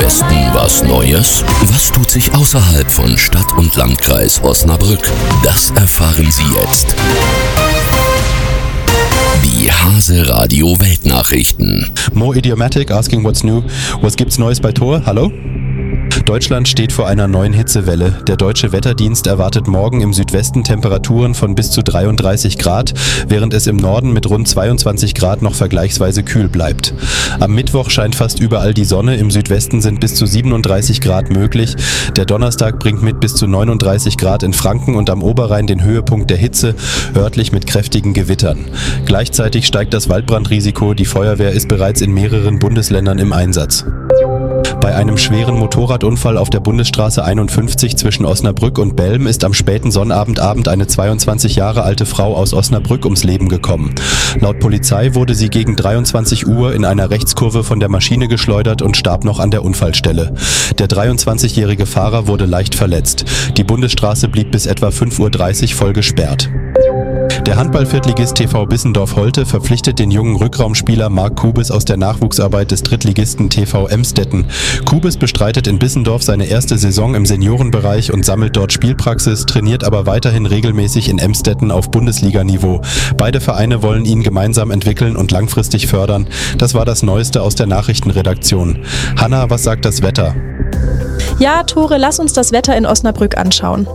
Westen was Neues? Was tut sich außerhalb von Stadt und Landkreis Osnabrück? Das erfahren Sie jetzt. Die Hase Radio Weltnachrichten. More Idiomatic asking what's new. Was gibt's Neues bei Thor? Hallo? Deutschland steht vor einer neuen Hitzewelle. Der Deutsche Wetterdienst erwartet morgen im Südwesten Temperaturen von bis zu 33 Grad, während es im Norden mit rund 22 Grad noch vergleichsweise kühl bleibt. Am Mittwoch scheint fast überall die Sonne, im Südwesten sind bis zu 37 Grad möglich. Der Donnerstag bringt mit bis zu 39 Grad in Franken und am Oberrhein den Höhepunkt der Hitze, örtlich mit kräftigen Gewittern. Gleichzeitig steigt das Waldbrandrisiko, die Feuerwehr ist bereits in mehreren Bundesländern im Einsatz. Bei einem schweren Motorradunfall auf der Bundesstraße 51 zwischen Osnabrück und Belm ist am späten Sonnabendabend eine 22 Jahre alte Frau aus Osnabrück ums Leben gekommen. Laut Polizei wurde sie gegen 23 Uhr in einer Rechtskurve von der Maschine geschleudert und starb noch an der Unfallstelle. Der 23-jährige Fahrer wurde leicht verletzt. Die Bundesstraße blieb bis etwa 5:30 Uhr voll gesperrt. Der Handball-Viertligist TV Bissendorf-Holte verpflichtet den jungen Rückraumspieler Marc Kubis aus der Nachwuchsarbeit des Drittligisten TV Emstetten. Kubis bestreitet in Bissendorf seine erste Saison im Seniorenbereich und sammelt dort Spielpraxis, trainiert aber weiterhin regelmäßig in Emstetten auf Bundesliga-Niveau. Beide Vereine wollen ihn gemeinsam entwickeln und langfristig fördern. Das war das Neueste aus der Nachrichtenredaktion. Hanna, was sagt das Wetter? Ja, Tore, lass uns das Wetter in Osnabrück anschauen.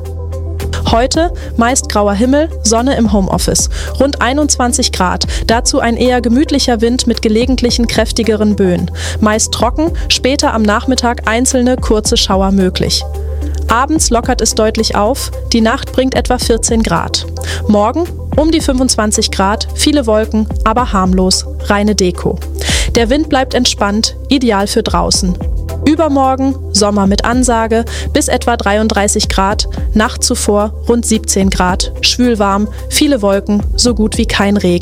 Heute meist grauer Himmel, Sonne im Homeoffice, rund 21 Grad, dazu ein eher gemütlicher Wind mit gelegentlichen kräftigeren Böen. Meist trocken, später am Nachmittag einzelne kurze Schauer möglich. Abends lockert es deutlich auf, die Nacht bringt etwa 14 Grad. Morgen um die 25 Grad, viele Wolken, aber harmlos, reine Deko. Der Wind bleibt entspannt, ideal für draußen. Übermorgen Sommer mit Ansage, bis etwa 33 Grad, Nacht zuvor rund 17 Grad, schwülwarm, viele Wolken, so gut wie kein Regen.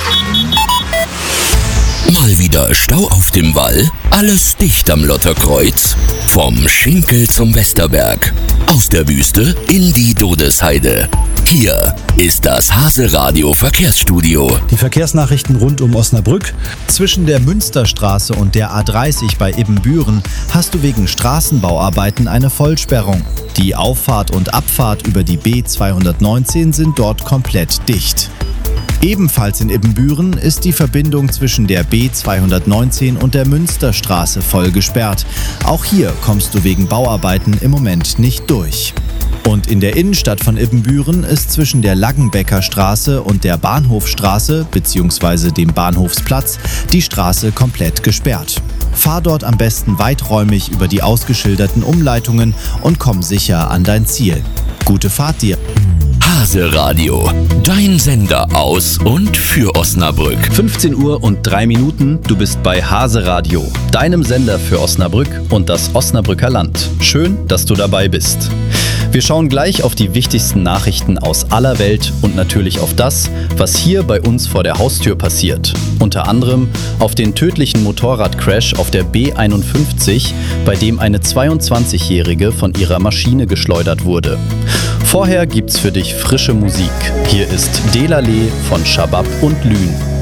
Mal wieder Stau auf dem Wall? Alles dicht am Lotterkreuz. Vom Schinkel zum Westerberg. Aus der Wüste in die Dodesheide. Hier ist das Hase Radio Verkehrsstudio. Die Verkehrsnachrichten rund um Osnabrück. Zwischen der Münsterstraße und der A30 bei Ibbenbüren hast du wegen Straßenbauarbeiten eine Vollsperrung. Die Auffahrt und Abfahrt über die B219 sind dort komplett dicht. Ebenfalls in Ibbenbüren ist die Verbindung zwischen der B219 und der Münsterstraße voll gesperrt. Auch hier kommst du wegen Bauarbeiten im Moment nicht durch. Und in der Innenstadt von Ibbenbüren ist zwischen der Laggenbecker Straße und der Bahnhofstraße bzw. dem Bahnhofsplatz die Straße komplett gesperrt. Fahr dort am besten weiträumig über die ausgeschilderten Umleitungen und komm sicher an dein Ziel. Gute Fahrt dir! Hase Radio, dein Sender aus und für Osnabrück. 15 Uhr und 3 Minuten, du bist bei Hase Radio, deinem Sender für Osnabrück und das Osnabrücker Land. Schön, dass du dabei bist. Wir schauen gleich auf die wichtigsten Nachrichten aus aller Welt und natürlich auf das, was hier bei uns vor der Haustür passiert. Unter anderem auf den tödlichen Motorradcrash auf der B51, bei dem eine 22-Jährige von ihrer Maschine geschleudert wurde. Vorher gibt's für dich frische Musik. Hier ist Delale von Shabab und Lün.